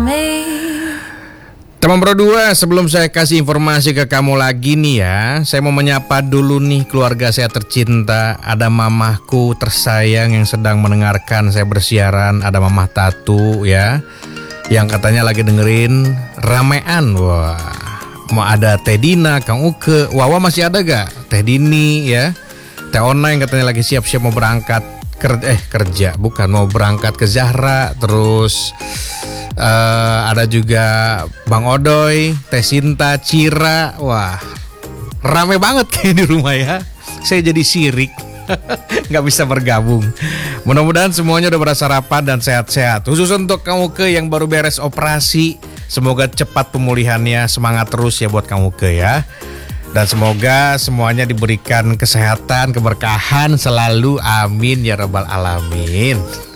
Teman Pro 2, sebelum saya kasih informasi ke kamu lagi nih ya, saya mau menyapa dulu nih keluarga saya tercinta. Ada mamahku tersayang yang sedang mendengarkan saya bersiaran. Ada mamah Tatu ya, yang katanya lagi dengerin ramean. Wah, mau ada Teh Dina, Kang Uke, Wawa masih ada gak? Teh Dini ya, Teh Ona yang katanya lagi siap-siap mau berangkat kerja, bukan, mau berangkat ke Zahra. Terus ada juga Bang Odoy, Teh Sinta, Cira. Wah, rame banget kayak di rumah ya. Saya jadi sirik, nggak bisa bergabung. Mudah-mudahan semuanya udah bersarapan dan sehat-sehat. Khusus untuk kamu ke yang baru beres operasi, semoga cepat pemulihannya. Semangat terus ya buat kamu ke ya. Dan semoga semuanya diberikan kesehatan, keberkahan selalu. Amin ya rabbal alamin.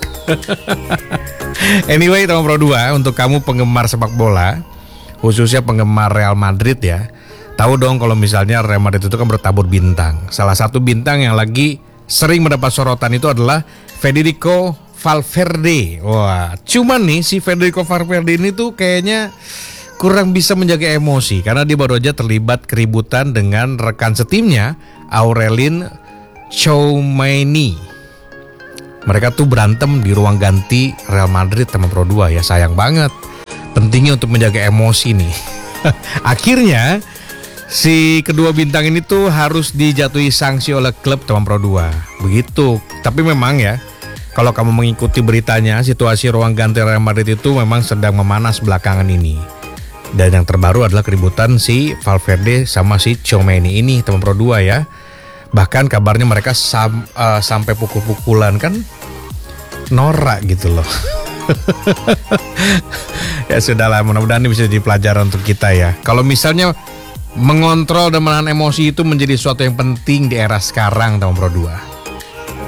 Anyway, teman Pro 2, untuk kamu penggemar sepak bola, khususnya penggemar Real Madrid ya, tahu dong kalau misalnya Real Madrid itu kan bertabur bintang. Salah satu bintang yang lagi sering mendapat sorotan itu adalah Federico Valverde. Wah, cuman nih si Federico Valverde ini tuh kayaknya kurang bisa menjaga emosi, karena dia baru aja terlibat keributan dengan rekan setimnya, Aurelien Tchouameni. Mereka tuh berantem di ruang ganti Real Madrid, teman Pro 2 ya. Sayang banget. Pentingnya untuk menjaga emosi nih. Akhirnya si kedua bintang ini tuh harus dijatuhi sanksi oleh klub, teman Pro 2. Begitu. Tapi memang ya, kalau kamu mengikuti beritanya, situasi ruang ganti Real Madrid itu memang sedang memanas belakangan ini. Dan yang terbaru adalah keributan si Valverde sama si Tchouameni ini, teman Pro 2 ya. Bahkan kabarnya mereka sampai pukul-pukulan, kan norak gitu loh. Ya sudahlah, mudah-mudahan ini bisa jadi pelajaran untuk kita ya. Kalau misalnya mengontrol dan menahan emosi itu menjadi sesuatu yang penting di era sekarang, teman Pro 2.